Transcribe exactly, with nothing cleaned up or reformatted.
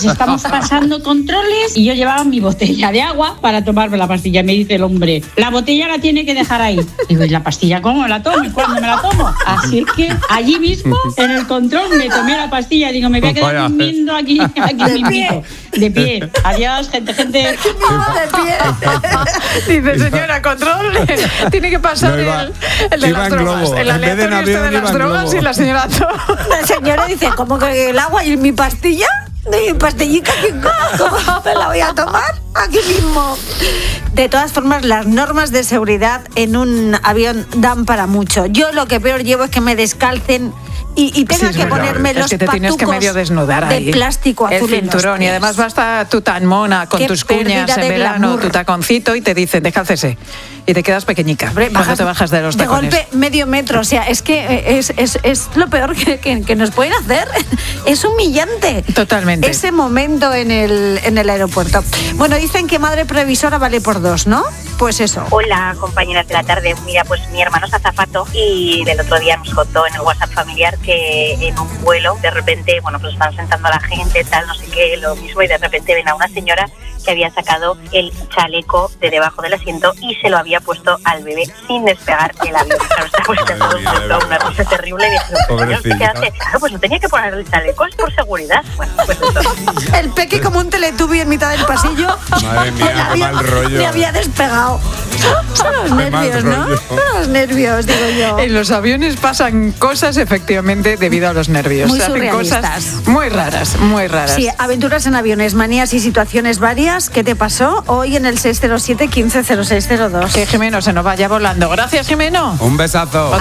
Estamos pasando controles y yo llevaba mi botella de agua para tomarme la pastilla. Me dice el hombre, la botella la tiene que dejar ahí. Digo, ¿y la pastilla cómo la tomo? ¿Y cuándo me la tomo? Así es que allí mismo, en el control, me tomé la pastilla. Digo, me voy a quedar durmiendo aquí, aquí de pie. De pie. Adiós, gente, gente. No, de pie. Dice, señora, control. Tiene que pasar no iba, el, el de las drogas. Globo. El aleatorio este de las drogas globo. Y la señora... La señora dice, ¿cómo que el agua y mi pastilla? Mi pastillita, ¿cómo me la voy a tomar? Aquí mismo. De todas formas, las normas de seguridad en un avión dan para mucho. Yo lo que peor llevo es que me descalcen y, y tenga sí, que ponerme es los que te tienes que medio desnudar de ahí. plástico azul el cinturón. Y además vas a tu tan mona con Qué tus cuñas en verano, glamour. Tu taconcito, y te dicen, descálcese. Y te quedas pequeñica. Hombre, cuando bajas, te bajas de los tacones. De golpe, medio metro. O sea, es que es, es, es lo peor que, que, que nos pueden hacer. Es humillante. Totalmente. Ese momento en el, en el aeropuerto. Bueno, dicen que madre previsora vale por dos, ¿no? Pues eso. Hola, compañeras de la tarde. Mira, pues mi hermano es azafato y del otro día nos contó en el WhatsApp familiar que en un vuelo, de repente, bueno, pues están sentando a la gente, tal, no sé qué, lo mismo, y de repente ven a una señora que había sacado el chaleco de debajo del asiento y se lo había puesto al bebé sin despegar el avión. Claro, estamos sentados, una cosa terrible. Y dijeron, señor, ¿qué hace? Claro, pues no tenía que poner el chaleco, es por seguridad. Bueno, pues eso. El peque como un teletubby en mitad del pasillo. Madre mía, qué mal rollo. Me había despegado. Son los nervios, ¿no? Son los nervios, digo yo. En los aviones pasan cosas, efectivamente, debido a los nervios. Muy Se hacen surrealistas. Cosas muy raras, muy raras. Sí, aventuras en aviones, manías y situaciones varias. ¿Qué te pasó hoy en el seis cero siete, quince cero seis cero dos? Que Jimeno se nos vaya volando. Gracias, Jimeno. Un besazo.